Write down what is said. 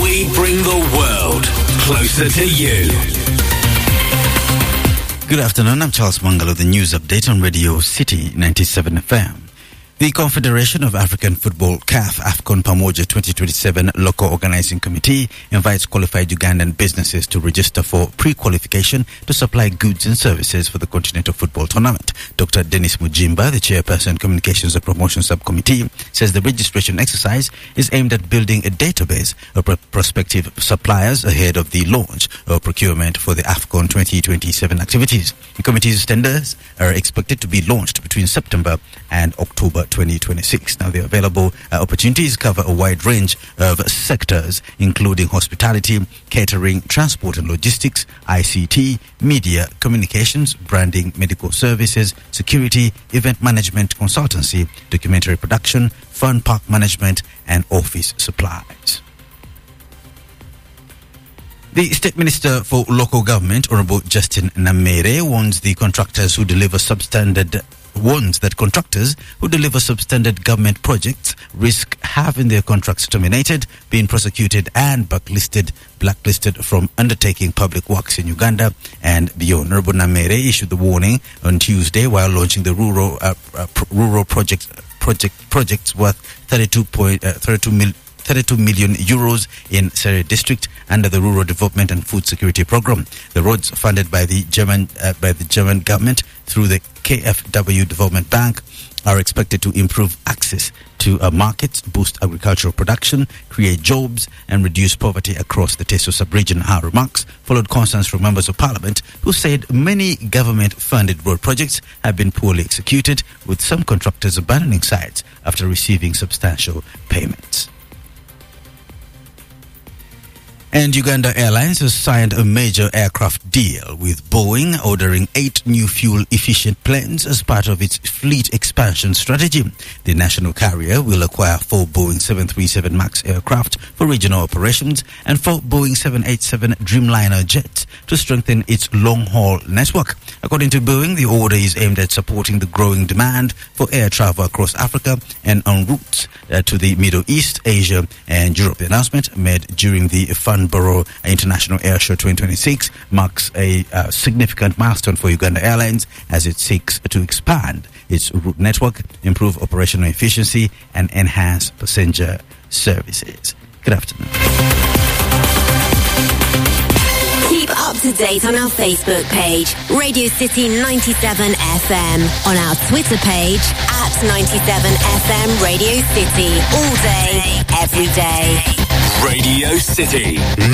We bring the world closer to you. Good afternoon, I'm Charles Mangalo, the news update on Radio City 97 FM. The Confederation of African Football, CAF, AFCON Pamoja 2027 Local Organizing Committee invites qualified Ugandan businesses to register for pre-qualification to supply goods and services for the Continental Football Tournament. Dr. Dennis Mujimba, the chairperson, Communications and Promotion Subcommittee, says the registration exercise is aimed at building a database of prospective suppliers ahead of the launch of procurement for the AFCON 2027 activities. The committee's tenders are expected to be launched between September and October 2026. Now, the available opportunities cover a wide range of sectors, including hospitality, catering, transport and logistics, ICT, media, communications, branding, medical services, security, event management, consultancy, documentary production, fun park management, and office supplies. The State Minister for Local Government, Honorable Justin Namere, warns that contractors who deliver substandard government projects risk having their contracts terminated, being prosecuted and blacklisted from undertaking public works in Uganda and beyond. Honorable Namere issued the warning on Tuesday while launching the rural projects worth 32 million euros in Sere district under the Rural Development and Food Security Program. The roads funded by the German government through the KfW Development Bank are expected to improve access to markets, boost agricultural production, create jobs, and reduce poverty across the Teso sub-region. Her remarks followed concerns from members of parliament who said many government-funded road projects have been poorly executed, with some contractors abandoning sites after receiving substantial payments. And Uganda Airlines has signed a major aircraft deal with Boeing, ordering 8 new fuel-efficient planes as part of its fleet expansion strategy. The national carrier will acquire 4 Boeing 737 MAX aircraft for regional operations and 4 Boeing 787 Dreamliner jets to strengthen its long-haul network. According to Boeing, the order is aimed at supporting the growing demand for air travel across Africa and en route to the Middle East, Asia, and Europe. The announcement made during the Farnborough International Air Show 2026 marks a significant milestone for Uganda Airlines as it seeks to expand its route network, improve operational efficiency, and enhance passenger services. Good afternoon. Keep up to date on our Facebook page, Radio City 97 FM, on our Twitter page at 97 FM Radio City, all day, every day. Radio City